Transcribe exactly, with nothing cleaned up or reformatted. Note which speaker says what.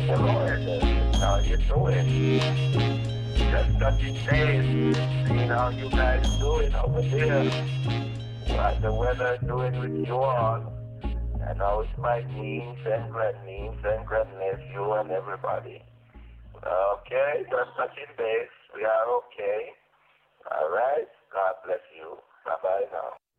Speaker 1: Lord, how you doing? Just touching base, seeing how you guys doing over there. What the weather doing with you all? And how it's my niece and grandniece and grandnephew and everybody. Okay, just touching base. We are okay. All right. God bless you. Bye bye now.